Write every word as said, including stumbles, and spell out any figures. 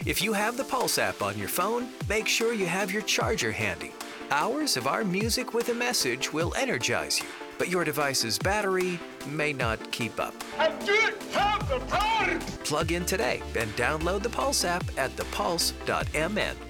If you have the Pulse app on your phone, make sure you have your charger handy. Hours of our music with a message will energize you, but your device's battery may not keep up. I didn't have the power! Plug in today and download the Pulse app at the pulse dot m n.